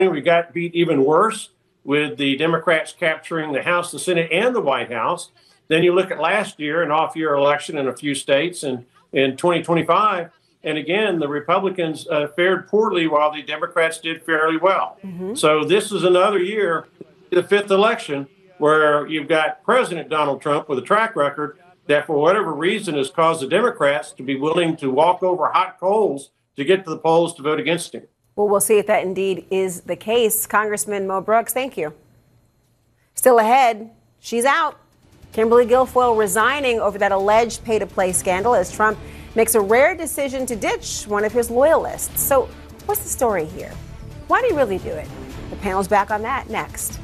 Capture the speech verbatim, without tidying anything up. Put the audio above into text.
we got beat even worse with the Democrats capturing the House, the Senate, and the White House. Then you look at last year, an off-year election in a few states, and in twenty twenty-five, and again, the Republicans uh, fared poorly while the Democrats did fairly well. Mm-hmm. So this is another year, the fifth election, where you've got President Donald Trump with a track record that for whatever reason has caused the Democrats to be willing to walk over hot coals to get to the polls to vote against him. Well, we'll see if that indeed is the case. Congressman Mo Brooks, thank you. Still ahead, she's out. Kimberly Guilfoyle resigning over that alleged pay-to-play scandal as Trump makes a rare decision to ditch one of his loyalists. So what's the story here? Why did he really do it? The panel's back on that next.